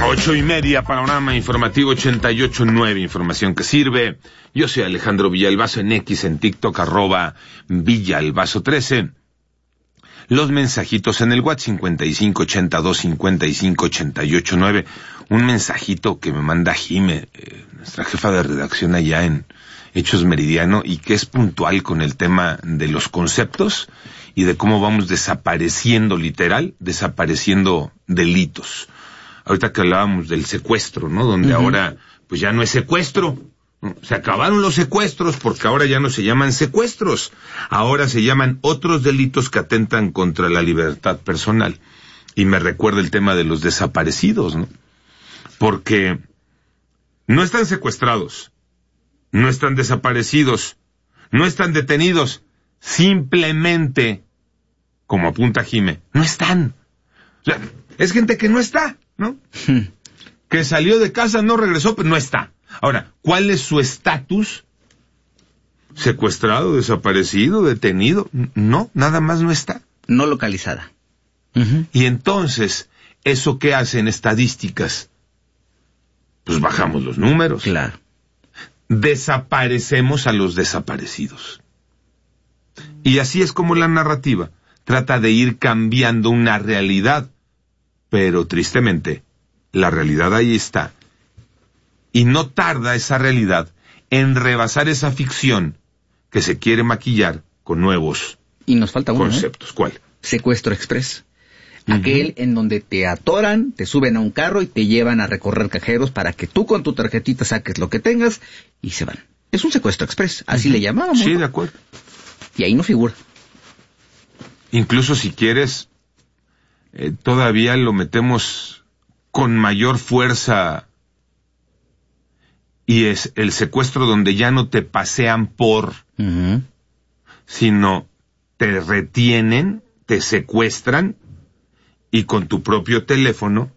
8:30, panorama informativo 88.9, información que sirve. Yo soy Alejandro Villalbazo en X, en TikTok, @Villalbazo13. Los mensajitos en el WhatsApp 5582-5588-9. Un mensajito que me manda Jime, nuestra jefa de redacción allá en Hechos Meridiano, y que es puntual con el tema de los conceptos y de cómo vamos desapareciendo, literal, desapareciendo delitos. Ahorita que hablábamos del secuestro, ¿no? Donde ahora, pues ya no es secuestro. Se acabaron los secuestros porque ahora ya no se llaman secuestros. Ahora se llaman otros delitos que atentan contra la libertad personal. Y me recuerda el tema de los desaparecidos, ¿no? Porque no están secuestrados, no están desaparecidos, no están detenidos. Simplemente, como apunta Jime, no están. O sea, es gente que no está, ¿no? Que salió de casa, no regresó, pero no está. Ahora, ¿cuál es su estatus? ¿Secuestrado, desaparecido, detenido? No, nada más no está. No localizada. Y entonces, ¿eso qué hace en estadísticas? Pues bajamos los números. Claro. Desaparecemos a los desaparecidos. Y así es como la narrativa trata de ir cambiando una realidad. Pero tristemente, la realidad ahí está. Y no tarda esa realidad en rebasar esa ficción que se quiere maquillar con nuevos y nos falta uno, conceptos. ¿Cuál? Secuestro express. Aquel en donde te atoran, te suben a un carro y te llevan a recorrer cajeros para que tú con tu tarjetita saques lo que tengas y se van. Es un secuestro express, así le llamábamos. Sí, ¿no? de acuerdo. Y ahí no figura. Incluso si quieres, todavía lo metemos con mayor fuerza, y es el secuestro donde ya no te pasean por, sino te retienen, te secuestran, y con tu propio teléfono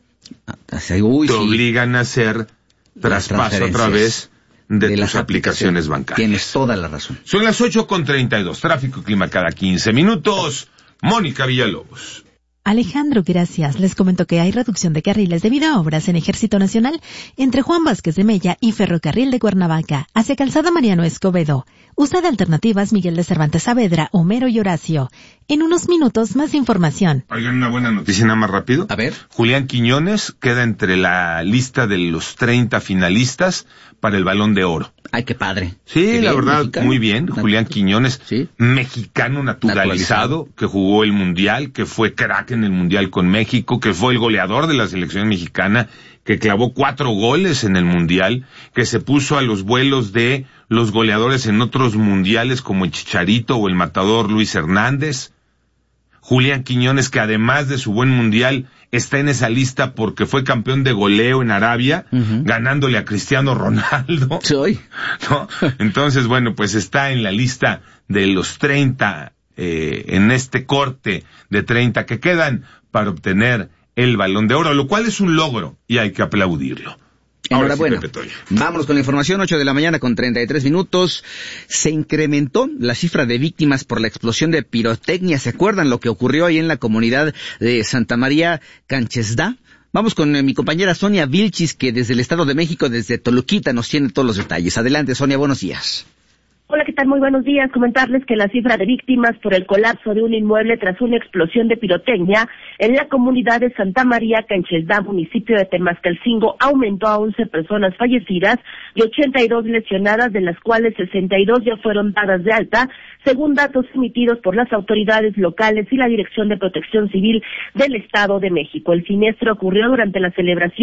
te obligan a hacer traspaso a través de tus aplicaciones bancarias. Tienes toda la razón. Son las 8:32, tráfico y clima cada 15 minutos. Mónica Villalobos. Alejandro, gracias. Les comento que hay reducción de carriles debido a obras en Ejército Nacional entre Juan Vázquez de Mella y Ferrocarril de Cuernavaca hacia Calzada Mariano Escobedo. Usa de alternativas Miguel de Cervantes Saavedra, Homero y Horacio. En unos minutos, más información. Oigan, una buena noticia nada más rápido. A ver. Julián Quiñones queda entre la lista de los 30 finalistas para el Balón de Oro. Ay, qué padre. Sí, qué bien, la verdad, mexicano. muy bien. Julián Quiñones, ¿sí? Mexicano naturalizado, que jugó el Mundial, que fue crack en el Mundial con México, que fue el goleador de la selección mexicana, que clavó 4 goles en el Mundial, que se puso a los vuelos de los goleadores en otros mundiales como el Chicharito o el matador Luis Hernández. Julián Quiñones, que además de su buen Mundial, está en esa lista porque fue campeón de goleo en Arabia, ganándole a Cristiano Ronaldo. Soy. ¿No? Entonces, bueno, pues está en la lista de los 30, en este corte de 30 que quedan para obtener el Balón de Oro, lo cual es un logro y hay que aplaudirlo. Enhorabuena. Sí, vámonos con la información, 8:33 a.m. Se incrementó la cifra de víctimas por la explosión de pirotecnia. ¿Se acuerdan lo que ocurrió ahí en la comunidad de Santa María Canchesda? Vamos con mi compañera Sonia Vilchis, que desde el Estado de México, desde Toluquita, nos tiene todos los detalles. Adelante, Sonia, buenos días. Hola, ¿qué tal? Muy buenos días. Comentarles que la cifra de víctimas por el colapso de un inmueble tras una explosión de pirotecnia en la comunidad de Santa María Canchesda, municipio de Temascalcingo, aumentó a 11 personas fallecidas y 82 lesionadas, de las cuales 62 ya fueron dadas de alta, según datos emitidos por las autoridades locales y la Dirección de Protección Civil del Estado de México. El siniestro ocurrió durante la celebración